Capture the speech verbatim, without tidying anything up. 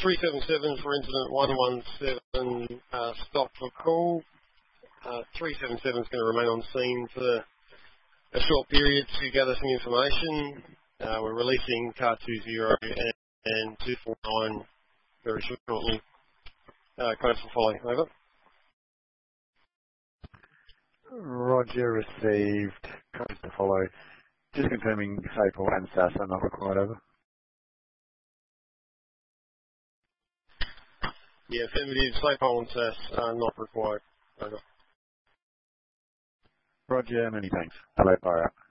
three seven seven for incident one one seven, uh, stop for call. Uh, three seven seven is going to remain on scene for a short period to gather some information. Uh, we're releasing car two zero and, and two four nine very shortly. Uh, codes will follow. Over. Roger, received. Codes to follow. Just confirming SAPOL and S A S are not required. Over. Yeah, affirmative. SAPOL and S A S are not required. Over. Roger, many thanks. Hello, fire out.